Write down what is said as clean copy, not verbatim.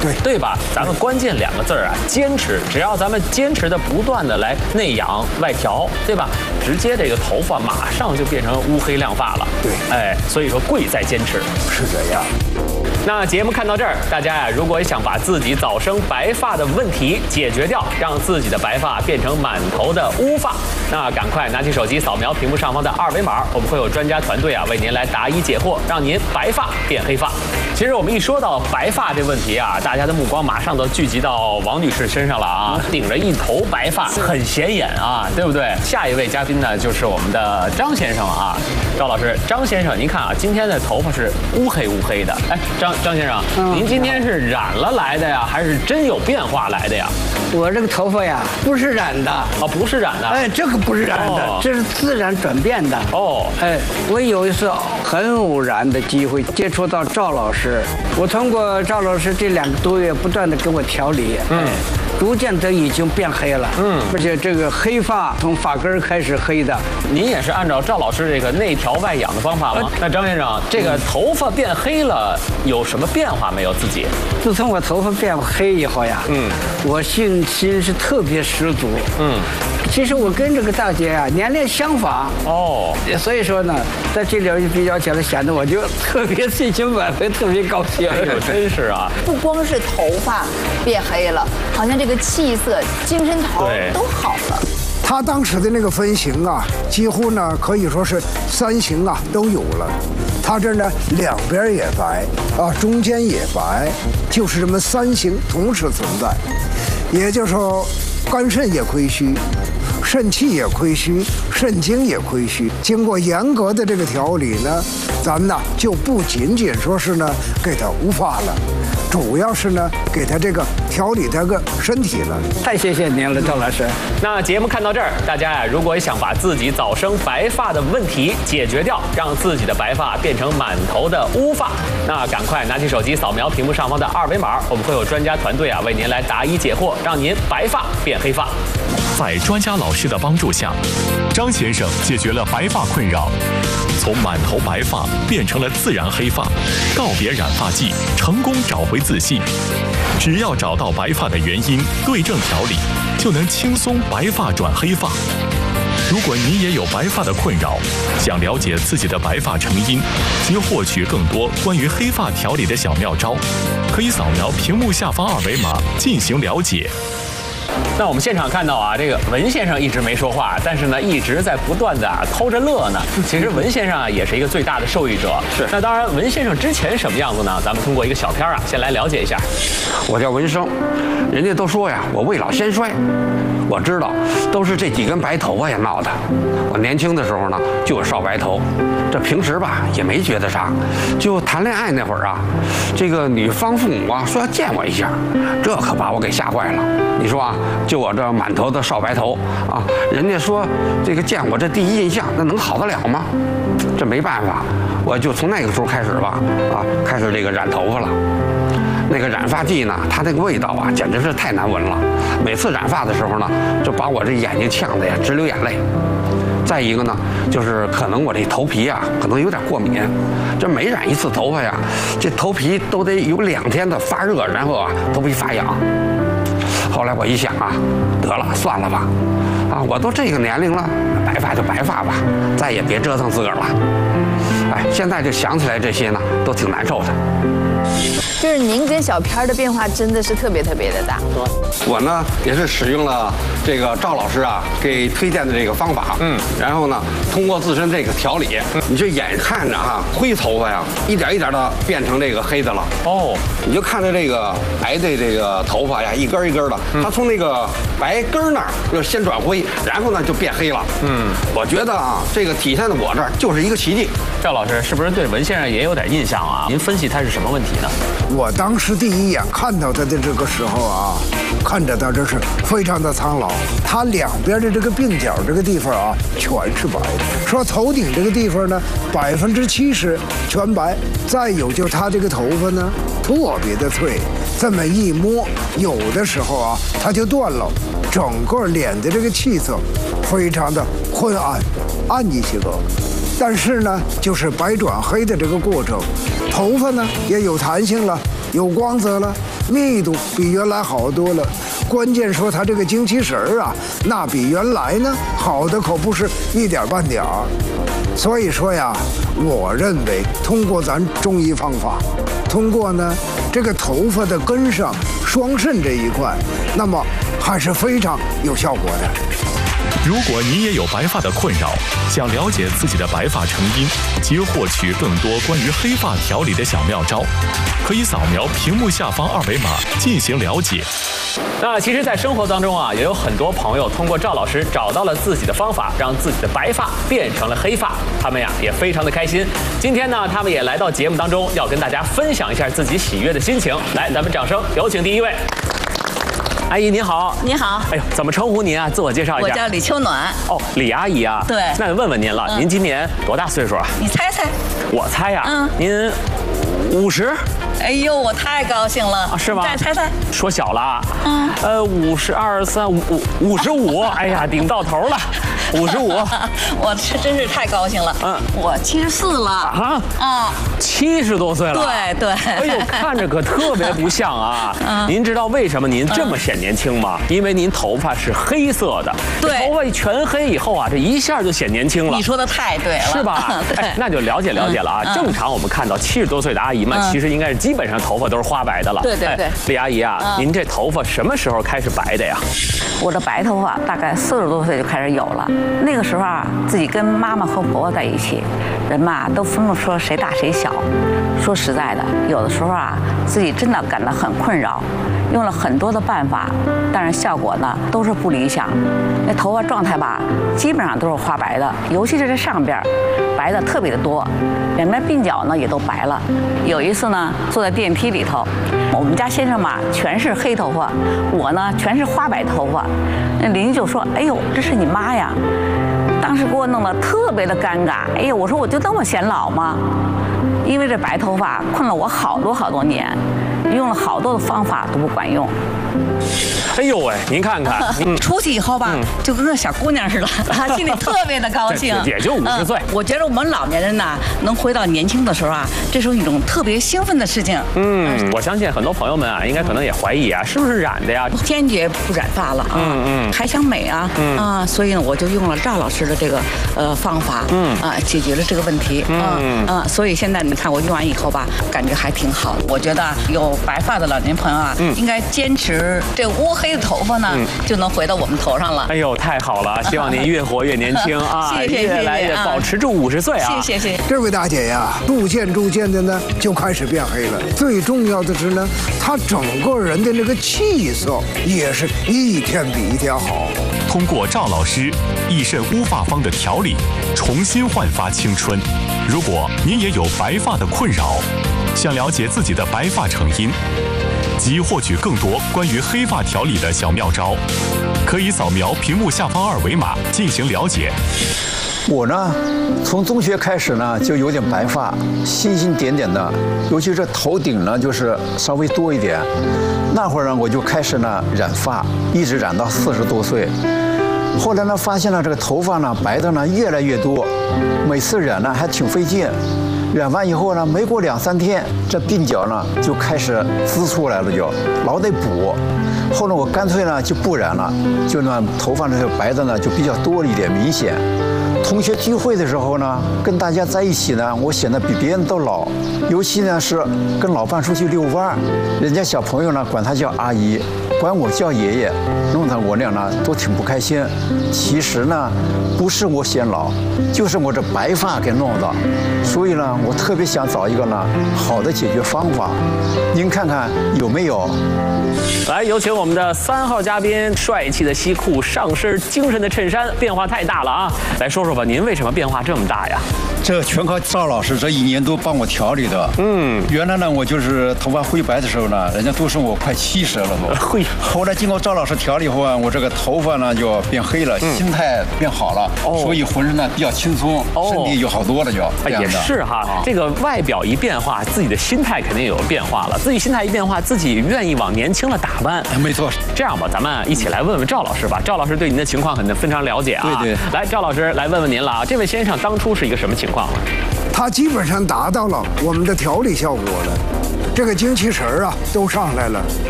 对吧？咱们关键2个字啊，坚持。只要咱们坚持的不断的来内养外调，对吧？直接这个头发马上就变成乌黑亮发了。 对， 哎，所以说贵在坚持。 是这样。 那节目看到这儿，大家呀，如果想把自己早生白发的问题解决掉，让自己的白发变成满头的乌发，那赶快拿起手机扫描屏幕上方的2维码，我们会有专家团队啊为您来答疑解惑，让您白发变黑发。其实我们一说到白发这问题啊，大家的目光马上都聚集到王女士身上了啊，顶着一头白发，很显眼啊，对不对？下一位嘉宾呢，就是我们的张先生了啊，赵老师，张先生，您看啊，今天的头发是乌黑的，哎，张先生，您今天是染了来的呀，还是真有变化来的呀？ 我这个头发呀，不是染的。 哦，不是染的。 哎，这个不是染的，这是自然转变的。 哦， 哎，我有一次很偶然的机会接触到赵老师，我通过赵老师这2个多月不断的给我调理，逐渐的已经变黑了。而且这个黑发从发根开始黑的。 您也是按照赵老师这个内调外养的方法吗？那张先生，这个头发变黑了，有什么变化没有？自己？ 自从我头发变黑以后呀，我信心是特别十足。其实我跟这个大姐啊年龄相仿哦，所以说呢，在这里比较起来，显得我就特别信心满分，特别高兴。 哎呦，真是啊！ 不光是头发变黑了，好像这个气色、精神头都好了。 他当时的那个分型啊，几乎呢可以说是3型啊都有了。他这呢2边也白啊，中间也白，就是这么3型同时存在。也就是说，肝肾也亏虚，肾气也亏虚，肾精也亏虚。经过严格的这个调理呢，咱们呢就不仅仅说是呢给他乌发了，主要是呢给他这个调理这个身体了。 太谢谢您了，赵老师。 那节目看到这儿，大家呀，如果想把自己早生白发的问题解决掉，让自己的白发变成满头的乌发，那赶快拿起手机扫描屏幕上方的2维码，我们会有专家团队啊为您来答疑解惑，让您白发变黑发。 在专家老师的帮助下，张先生解决了白发困扰，从满头白发变成了自然黑发，告别染发季，成功找回自信。只要找到白发的原因，对症调理，就能轻松白发转黑发。如果你也有白发的困扰，想了解自己的白发成因及获取更多关于黑发调理的小妙招，可以扫描屏幕下方2维码进行了解。 那我们现场看到啊，这个文先生一直没说话，但是呢一直在不断的偷着乐呢。其实文先生啊也是一个最大的受益者。是。那当然，文先生之前什么样子呢？咱们通过一个小片啊，先来了解一下。 我叫文生，人家都说呀，我未老先衰。我知道，都是这几根白头发呀闹的。我年轻的时候呢就有少白头，这平时吧也没觉得啥。就谈恋爱那会儿啊，这个女方父母啊说要见我一下，这可把我给吓坏了。你说啊，就我这满头的少白头啊，人家说这个见我这第一印象，那能好得了吗？这没办法，我就从那个时候开始吧，开始这个染头发了。那个染发剂呢，它那个味道啊，简直是太难闻了。每次染发的时候呢，就把我这眼睛呛得呀直流眼泪。再一个呢，就是可能我这头皮啊，可能有点过敏。这每染一次头发呀，这头皮都得有2天的发热，然后啊，头皮发痒。后来我一想啊，得了，算了吧，我都这个年龄了，白发就白发吧，再也别折腾自个儿了。哎，现在就想起来这些呢，都挺难受的。 就是您跟小片的变化真的是特别特别的大。 我呢也是使用了这个赵老师啊给推荐的这个方法，然后呢通过自身这个调理，你就眼看着灰头发呀一点一点的变成这个黑的了。哦，你就看着这个白的这个头发呀一根一根的，它从那个白根那儿就先转灰，然后呢就变黑了。我觉得这个体现在我这儿就是一个奇迹。 赵老师是不是对文先生也有点印象啊？您分析他是什么问题呢？ 我当时第一眼看到他的这个时候啊，看着他这是非常的苍老，他2边的这个鬓角这个地方啊全是白的，说头顶这个地方呢70%全白，再有就他这个头发呢特别的脆，这么一摸，有的时候啊它就断了，整个脸的这个气色非常的昏暗，暗一些个。但是呢，就是白转黑的这个过程，头发呢也有弹性了，有光泽了， 密度比原来好多了。关键说他这个精气神儿啊，那比原来呢好的可不是一点半点儿。所以说呀，我认为通过咱中医方法，通过呢这个头发的根上双肾这一块，那么还是非常有效果的。 如果你也有白发的困扰，想了解自己的白发成因及获取更多关于黑发调理的小妙招，可以扫描屏幕下方2维码进行了解。 那其实，在生活当中啊，也有很多朋友通过赵老师找到了自己的方法，让自己的白发变成了黑发。他们呀也非常的开心。今天呢，他们也来到节目当中，要跟大家分享一下自己喜悦的心情。来，咱们掌声有请第一位。阿姨您好， 你好， 哎呦，怎么称呼您啊？自我介绍一下。 我叫李秋暖。 哦，李阿姨啊。 对。 那问问您了，您今年多大岁数啊？ 你猜猜。 我猜呀，您50。 哎呦，我太高兴了啊，是吗？ 再猜猜。 说小了。52、3、55，哎呀，顶到头了，55。 我真是太高兴了。我74了。 70多岁了。 对对。 哎呦，看着可特别不像啊。您知道为什么您这么显年轻吗？因为您头发是黑色的。 对。 头发全黑以后啊，这一下就显年轻了。 你说的太对了。 是吧？哎，那就了解了解了啊。正常我们看到70多岁的阿姨们，其实应该是基本上头发都是花白的了。 对对对。 李阿姨啊，您这头发什么时候开始白的呀？ 我的白头发大概40多岁就开始有了。那个时候啊，自己跟妈妈和婆婆在一起，人嘛都分不出谁大谁小。说实在的，有的时候啊，自己真的感到很困扰，用了很多的办法，但是效果呢都是不理想。那头发状态吧，基本上都是花白的，尤其是这上边白的特别的多，两边鬓角呢也都白了。有一次呢，坐在电梯里头，我们家先生嘛全是黑头发，我呢全是花白头发。那邻居就说：“哎呦，这是你妈呀！”当时给我弄得特别的尴尬。哎呦，我说我就那么显老吗？因为这白头发困了我好多年，用了好多的方法都不管用。 哎呦喂，您看看， 出去以后吧，就跟个小姑娘似的，心里特别的高兴。 也就50岁。 我觉得我们老年人呢，能回到年轻的时候啊，这是一种特别兴奋的事情。 我相信很多朋友们啊，应该可能也怀疑啊，是不是染的呀？ 坚决不染发了啊，还想美啊，所以呢，我就用了赵老师的这个方法，解决了这个问题，所以现在你看我用完以后吧，感觉还挺好的。我觉得有白发的老年朋友啊，应该坚持这乌黑的头发呢，就能回到我们头上了。 哎呦，太好了！希望您越活越年轻啊， 谢谢越来越保持住50岁啊！ 谢谢。 这位大姐呀，逐渐的呢就开始变黑了。最重要的是呢，她整个人的那个气色也是一天比一天好。 通过赵老师益肾乌发方的调理，重新焕发青春。如果您也有白发的困扰，想了解自己的白发成因及获取更多关于黑发调理的小妙招，可以扫描屏幕下方2维码进行了解。 我呢，从中学开始呢，就有点白发，星点点的，尤其是头顶呢，就是稍微多一点。那会儿呢，我就开始呢染发，一直染到40多岁。后来呢，发现了这个头发呢白的呢越来越多，每次染呢还挺费劲。染完以后呢，没过2、3天，这鬓角呢就开始滋出来了，就老得补。后来我干脆呢就不染了，就呢头发呢就白的呢就比较多了一点，明显。同学聚会的时候呢，跟大家在一起呢，我显得比别人都老。尤其呢是跟老伴出去遛弯，人家小朋友呢管他叫阿姨，管我叫爷爷，弄得我俩呢都挺不开心。其实呢，不是我显老，就是我这白发给弄的。所以呢，我特别想找一个呢好的解决方法，您看看有没有？ 来，有请我们的3号嘉宾，帅气的西裤，上身精神的衬衫，变化太大了啊！来说说吧，您为什么变化这么大呀？ 这全靠赵老师这1年多帮我调理的。原来呢，我就是头发灰白的时候呢，人家都说我快70了都。后来经过赵老师调理后啊，我这个头发呢就变黑了，心态变好了，所以浑身呢比较轻松，身体就好多了就。 也是哈，这个外表一变化，自己的心态肯定有变化了。自己心态一变化，自己愿意往年轻了打扮。 没错。 这样吧，咱们一起来问问赵老师吧。赵老师对您的情况肯定非常了解啊。 对。 来，赵老师来问问您了啊，这位先生当初是一个什么情况呢？ 他基本上达到了我们的调理效果了。 这个精气神儿啊都上来了。